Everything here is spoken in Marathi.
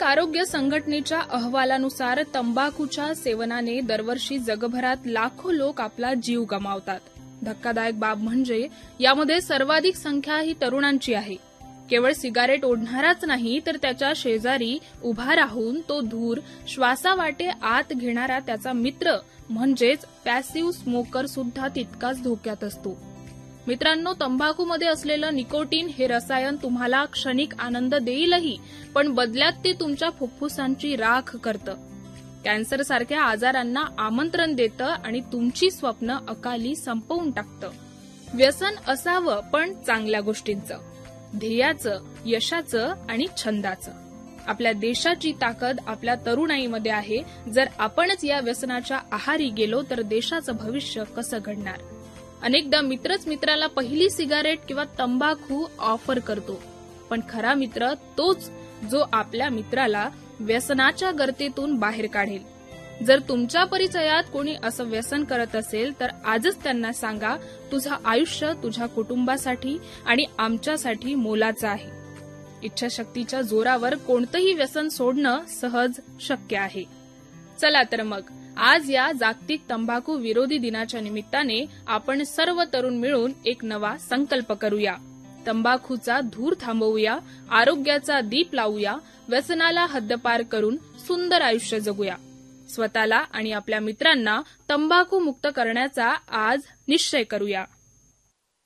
आरोग्य संघटनेच्या अहवालानुसार तंबाखूच्या सेवनाने दरवर्षी जगभरात लाखो लोक आपला जीव गमावतात. धक्कादायक बाब म्हणजे यामध्ये सर्वाधिक संख्या ही तरुणांची आहे. केवळ सिगारेट ओढणाराच नाही तर त्याच्या शेजारी उभा राहून तो धूर श्वासावाटे आत घेणारा त्याचा मित्र म्हणजेच पॅसिव्ह स्मोकर सुद्धा तितकाच धोक्यात असतो. मित्रांनो, तंबाखूमध्ये असलेलं निकोटीन हे रसायन तुम्हाला क्षणिक आनंद देईलही, पण बदल्यात ते तुमच्या फुफ्फुसांची राख करतं. कॅन्सरसारख्या आजारांना आमंत्रण देतं आणि तुमची स्वप्न अकाली संपवून टाकतं. व्यसन असावं पण चांगल्या गोष्टींचं, ध्येयाचं, यशाचं आणि छंदाचं. आपल्या देशाची ताकद आपल्या तरुणाईमध्ये आहे. जर आपणच या व्यसनाच्या आहारी गेलो तर देशाचं भविष्य कसं घडणार? अनेकदा मित्रच मित्राला पहिली सिगारेट किंवा तंबाखू ऑफर करतो, पण खरा मित्र तोच जो आपल्या मित्राला व्यसनाच्या गर्तेतून बाहेर काढेल. जर तुमच्या परिचयात कोणी असं व्यसन करत असेल तर आजच त्यांना सांगा, तुझं आयुष्य तुझ्या कुटुंबासाठी आणि आमच्यासाठी मोलाचं आहे. इच्छाशक्तीच्या जोरावर कोणतंही व्यसन सोडणं सहज शक्य आहे. चला तर मग आज या जागतिक तंबाखू विरोधी दिनाच्या निमित्ताने आपण सर्व तरुण मिळून एक नवा संकल्प करूया. तंबाखूचा धूर थांबवूया, आरोग्याचा दीप लावूया, व्यसनाला हद्दपार करून सुंदर आयुष्य जगूया. स्वतःला आणि आपल्या मित्रांना तंबाखू मुक्त करण्याचा आज निश्चय करूया.